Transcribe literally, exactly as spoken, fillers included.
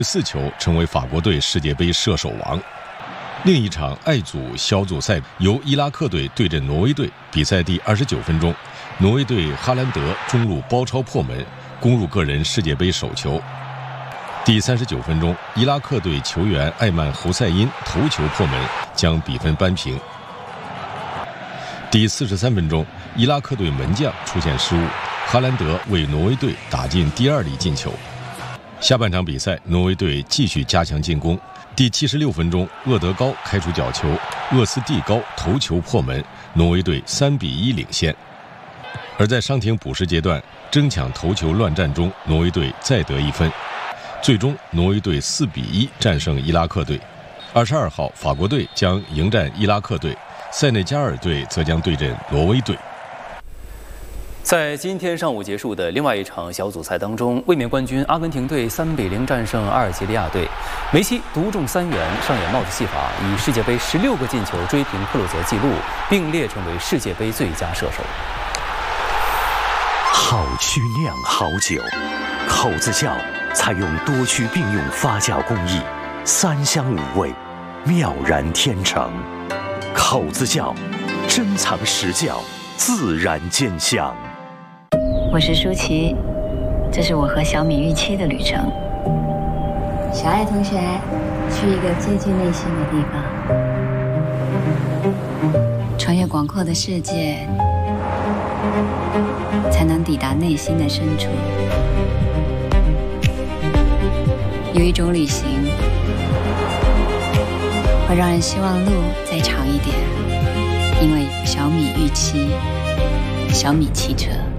四球成为法国队世界杯射手王。另一场爱组小组赛由伊拉克队对阵挪威队，比赛第二十九分钟，挪威队哈兰德中路包抄破门，攻入个人世界杯首球。第三十九分钟，伊拉克队球员艾曼胡塞因头球破门，将比分扳平。第四十三分钟，伊拉克队门将出现失误，哈兰德为挪威队打进第二粒进球。下半场比赛，挪威队继续加强进攻。第七十六分钟，厄德高开出角球，厄斯蒂高头球破门，挪威队三比一领先。而在伤停补时阶段，争抢头球乱战中，挪威队再得一分，最终挪威队四比一战胜伊拉克队。二十二号，法国队将迎战伊拉克队，塞内加尔队则将对阵挪威队。 在今天上午结束的另外一场小组赛当中，卫冕冠军阿根廷队三比零战胜阿尔及利亚队，梅西独中三元，上演帽子戏法，以世界杯十六个进球追平克洛泽纪录，并列成为世界杯最佳射手。 好曲酿好酒，口子窖采用多区并用发酵工艺，三香五味，妙然天成。口子窖，珍藏实窖，自然见香。 我是舒淇，这是我和小米预期的旅程。小爱同学，去一个接近内心的地方，穿越广阔的世界，才能抵达内心的深处。有一种旅行，会让人希望路再长一点，因为有小米预期，小米汽车。